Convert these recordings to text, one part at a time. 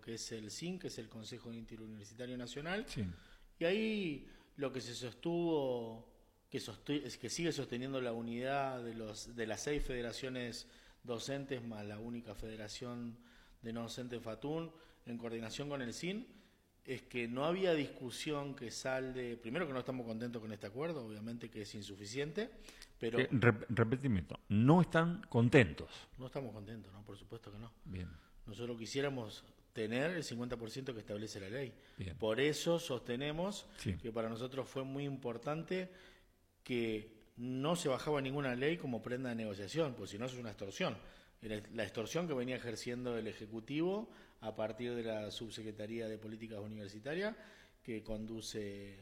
que es el CIN, que es el Consejo Interuniversitario Nacional, Sí. y ahí lo que se sostuvo, es que sigue sosteniendo la unidad de las 6 federaciones docentes más la única federación de no docentes FATUN, en coordinación con el CIN, es que no había discusión que salde, primero que no estamos contentos con este acuerdo, obviamente que es insuficiente, pero Repetime esto, no están contentos. no estamos contentos, ¿no? Por supuesto que no. Bien, Nosotros quisiéramos tener el 50% que establece la ley. bien. Por eso sostenemos Sí. que para nosotros fue muy importante que no se bajaba ninguna ley como prenda de negociación, pues si no eso es una extorsión. Era la extorsión que venía ejerciendo el Ejecutivo a partir de la Subsecretaría de Políticas Universitarias que conduce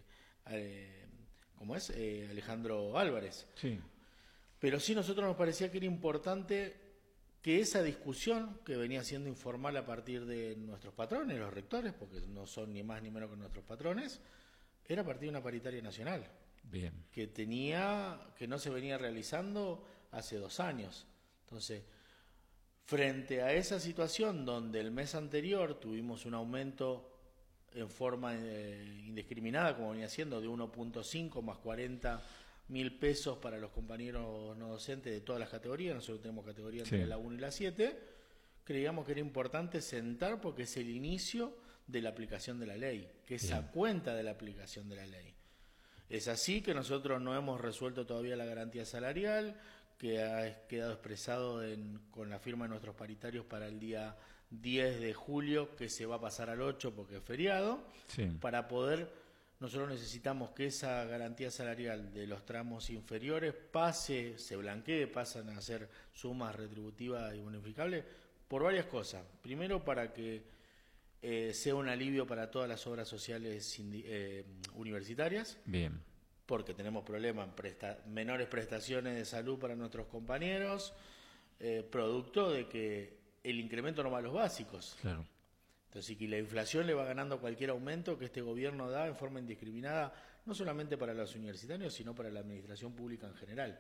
Alejandro Álvarez. Sí. Pero sí, nosotros nos parecía que era importante que esa discusión, que venía siendo informal a partir de nuestros patrones, los rectores, porque no son ni más ni menos que nuestros patrones, era a partir de una paritaria nacional, Bien. que no se venía realizando hace 2 años. Entonces, frente a esa situación donde el mes anterior tuvimos un aumento en forma indiscriminada, como venía siendo, de 1.5 más 40.000 pesos para los compañeros no docentes de todas las categorías, nosotros tenemos categorías entre Sí. la 1 y la 7, creíamos que era importante sentar porque es el inicio de la aplicación de la ley, que es a Bien. cuenta de la aplicación de la ley. Es así que nosotros no hemos resuelto todavía la garantía salarial, que ha quedado expresado con la firma de nuestros paritarios para el día 10 de julio, que se va a pasar al 8 porque es feriado, Sí. para poder, nosotros necesitamos que esa garantía salarial de los tramos inferiores se blanquee, pasan a ser sumas retributivas y bonificables, por varias cosas. Primero, para que sea un alivio para todas las obras sociales universitarias, Bien. porque tenemos problemas en menores prestaciones de salud para nuestros compañeros, producto de que el incremento no va a los básicos. Claro. Entonces, y la inflación le va ganando cualquier aumento que este gobierno da en forma indiscriminada, no solamente para los universitarios, sino para la administración pública en general.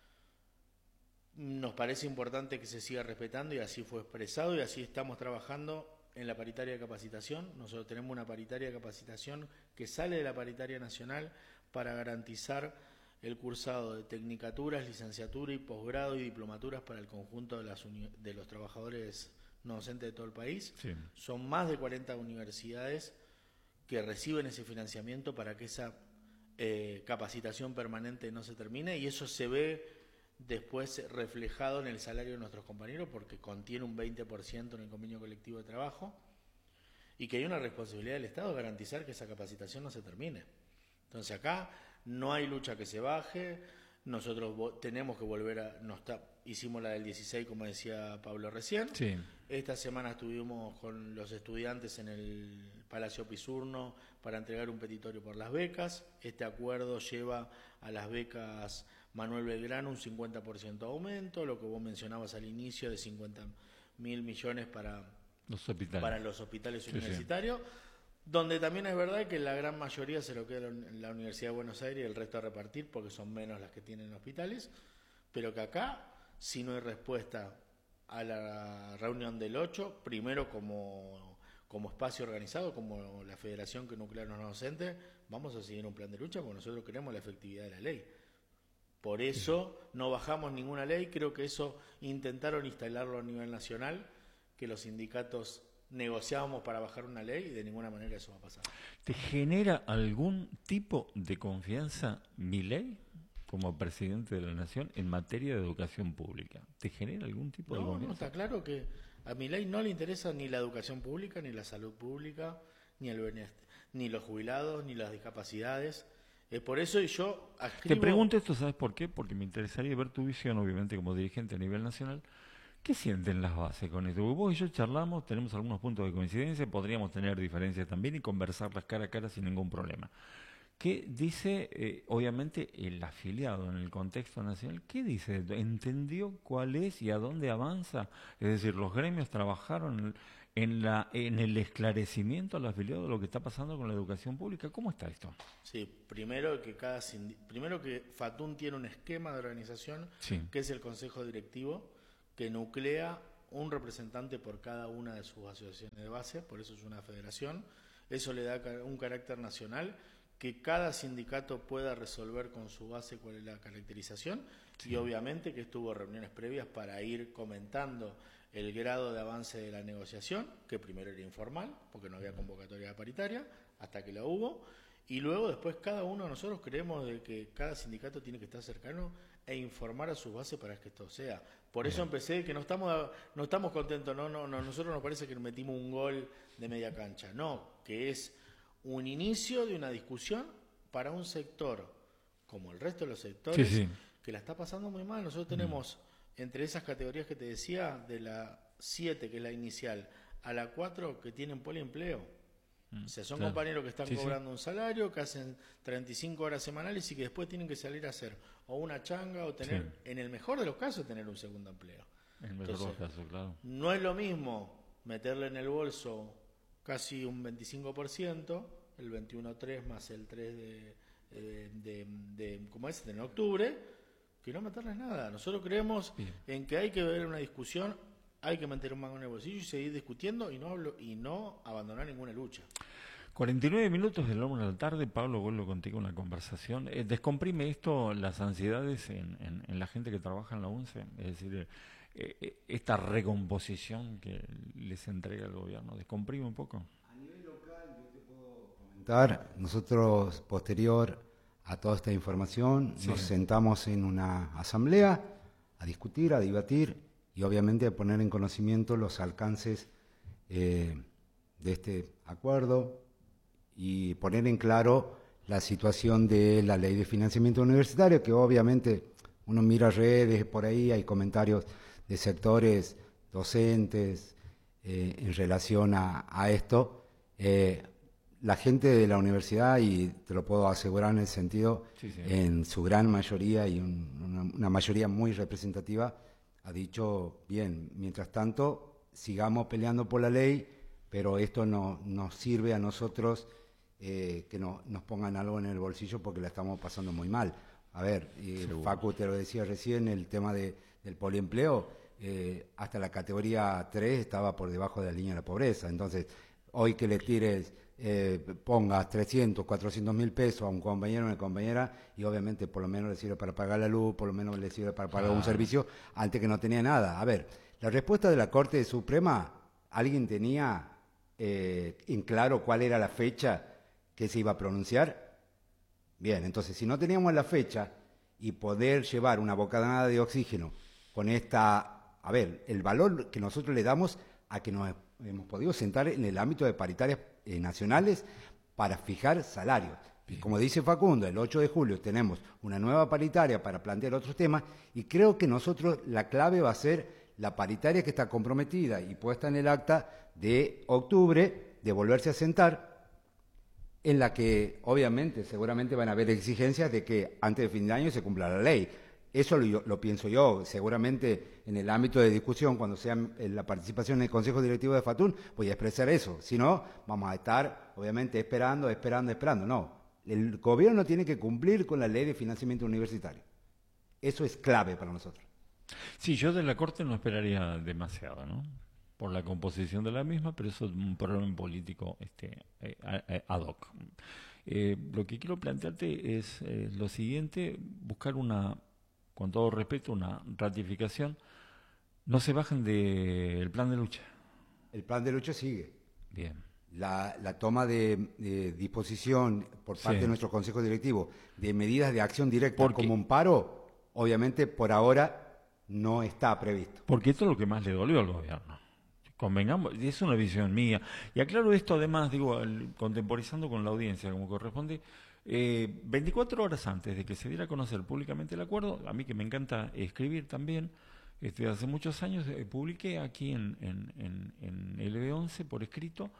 Nos parece importante que se siga respetando y así fue expresado y así estamos trabajando en la paritaria de capacitación. Nosotros tenemos una paritaria de capacitación que sale de la paritaria nacional para garantizar el cursado de tecnicaturas, licenciatura y posgrado y diplomaturas para el conjunto de los trabajadores no docentes de todo el país. Sí. Son más de 40 universidades que reciben ese financiamiento para que esa capacitación permanente no se termine, y eso se ve después reflejado en el salario de nuestros compañeros porque contiene un 20% en el convenio colectivo de trabajo, y que hay una responsabilidad del Estado de garantizar que esa capacitación no se termine. Entonces acá no hay lucha que se baje, nosotros tenemos que volver hicimos la del 16 como decía Pablo recién. Sí. Esta semana estuvimos con los estudiantes en el Palacio Pisurno para entregar un petitorio por las becas. Este acuerdo lleva a las becas Manuel Belgrano un 50% aumento, lo que vos mencionabas al inicio de 50.000 millones para Los hospitales. Sí, universitarios, donde también es verdad que la gran mayoría se lo queda en la Universidad de Buenos Aires y el resto a repartir porque son menos las que tienen hospitales, pero que acá, si no hay respuesta a la reunión del 8, primero como espacio organizado, como la federación que nuclea los no docentes, vamos a seguir un plan de lucha porque nosotros queremos la efectividad de la ley. Por eso no bajamos ninguna ley, creo que eso intentaron instalarlo a nivel nacional, que los sindicatos negociábamos para bajar una ley y de ninguna manera eso va a pasar. ¿Te genera algún tipo de confianza Milei como presidente de la Nación en materia de educación pública? ¿Te genera algún tipo de confianza? No, está claro que a Milei no le interesa ni la educación pública, ni la salud pública, ni los jubilados, ni las discapacidades. Por eso yo Te pregunto esto, ¿sabes por qué? Porque me interesaría ver tu visión, obviamente, como dirigente a nivel nacional. ¿Qué sienten las bases con esto? Porque vos y yo charlamos, tenemos algunos puntos de coincidencia, podríamos tener diferencias también y conversarlas cara a cara sin ningún problema. ¿Qué dice, obviamente, el afiliado en el contexto nacional? ¿Qué dice? ¿Entendió cuál es y a dónde avanza? Es decir, los gremios trabajaron en el esclarecimiento al afiliado de lo que está pasando con la educación pública. ¿Cómo está esto? Sí, primero que FATUN tiene un esquema de organización, Sí. que es el Consejo Directivo, que nuclea un representante por cada una de sus asociaciones de base, por eso es una federación. Eso le da un carácter nacional, que cada sindicato pueda resolver con su base cuál es la caracterización, y obviamente que estuvo reuniones previas para ir comentando el grado de avance de la negociación, que primero era informal, porque no había convocatoria paritaria, hasta que la hubo, y luego después cada uno de nosotros creemos de que cada sindicato tiene que estar cercano e informar a su base para que esto sea. Por eso empecé, que no estamos contentos, nosotros nos parece que metimos un gol de media cancha, no, que es un inicio de una discusión para un sector, como el resto de los sectores, que la está pasando muy mal. Nosotros tenemos, entre esas categorías que te decía, de la 7, que es la inicial, a la 4, que tienen poliempleo. O sea, son compañeros que están cobrando un salario, que hacen 35 horas semanales y que después tienen que salir a hacer o una changa o tener, en el mejor de los casos, tener un segundo empleo. En el mejor de los casos, claro. No es lo mismo meterle en el bolso casi un 25%, el 21.3 más el 3 ¿cómo es? En octubre, que no meterles nada. Nosotros creemos en que hay que ver una discusión, hay que meter un mango en el bolsillo y seguir discutiendo y no abandonar ninguna lucha. 49 minutos del hombre de la tarde. Pablo, vuelvo contigo una conversación. ¿Descomprime esto las ansiedades en la gente que trabaja en la UNCE? Es decir, esta recomposición que les entrega el gobierno, ¿descomprime un poco? A nivel local, yo te puedo comentar, nosotros, posterior a toda esta información, nos sentamos en una asamblea a discutir, a debatir, y obviamente a poner en conocimiento los alcances de este acuerdo y poner en claro la situación de la ley de financiamiento universitario, que obviamente uno mira redes, por ahí hay comentarios de sectores docentes en relación a esto. La gente de la universidad, y te lo puedo asegurar en el sentido, en su gran mayoría y una mayoría muy representativa, ha dicho, bien, mientras tanto, sigamos peleando por la ley, pero esto no nos sirve a nosotros que nos pongan algo en el bolsillo porque la estamos pasando muy mal. A ver, Facu te lo decía recién, el tema del poliempleo, hasta la categoría 3 estaba por debajo de la línea de la pobreza. Entonces, hoy que le tires, pongas 300, 400 mil pesos a un compañero o una compañera, y obviamente por lo menos le sirve para pagar la luz, por lo menos le sirve para pagar un servicio, antes que no tenía nada. A ver, la respuesta de la Corte Suprema, ¿alguien tenía en claro cuál era la fecha que se iba a pronunciar? Bien, entonces si no teníamos la fecha y poder llevar una bocanada de oxígeno con esta, a ver, el valor que nosotros le damos a que nos hemos podido sentar en el ámbito de paritarias nacionales para fijar salarios. Y como dice Facundo, el 8 de julio tenemos una nueva paritaria para plantear otros temas, y creo que nosotros la clave va a ser la paritaria que está comprometida y puesta en el acta de octubre, de volverse a sentar, en la que obviamente seguramente van a haber exigencias de que antes de fin de año se cumpla la ley. Eso lo pienso yo. Seguramente en el ámbito de discusión, cuando sea la participación en el Consejo Directivo de FATUN, voy a expresar eso. Si no, vamos a estar obviamente esperando. No, el gobierno tiene que cumplir con la ley de financiamiento universitario. Eso es clave para nosotros. Sí, yo de la Corte no esperaría demasiado, ¿no? Por la composición de la misma, pero eso es un problema político ad hoc. Lo que quiero plantearte es lo siguiente: buscar con todo respeto, una ratificación. No se bajen del plan de lucha. El plan de lucha sigue. Bien. La toma de disposición por parte de nuestro Consejo Directivo de medidas de acción directa como un paro, obviamente por ahora no está previsto. Porque esto es lo que más le dolió al gobierno. Convengamos, es una visión mía. Y aclaro esto además, contemporizando con la audiencia como corresponde. 24 horas antes de que se diera a conocer públicamente el acuerdo, a mí que me encanta escribir también, hace muchos años publiqué aquí en LB11 por escrito,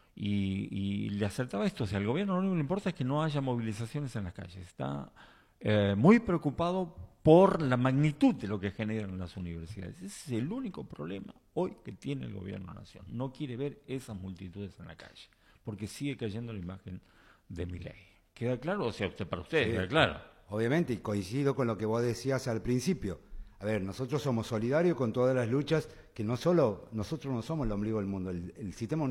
y le acertaba esto: o sea, al gobierno lo único que le importa es que no haya movilizaciones en las calles. Está muy preocupado por la magnitud de lo que generan las universidades. Ese es el único problema hoy que tiene el gobierno nacional. No quiere ver esas multitudes en la calle, porque sigue cayendo la imagen de Milei. ¿Queda claro? O sea, para usted, ¿queda claro? Obviamente, y coincido con lo que vos decías al principio. A ver, nosotros somos solidarios con todas las luchas, que no solo, nosotros no somos el ombligo del mundo, el sistema